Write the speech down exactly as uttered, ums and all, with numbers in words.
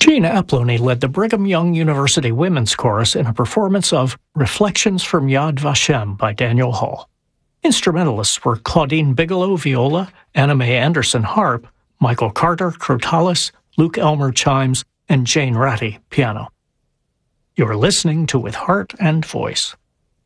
Gina Aploni led the Brigham Young University Women's Chorus in a performance of Reflections from Yad Vashem by Daniel Hall. Instrumentalists were Claudine Bigelow, viola, Anna Mae Anderson, harp, Michael Carter, crotales, Luke Elmer, chimes, and Jane Ratty, piano. You're listening to With Heart and Voice.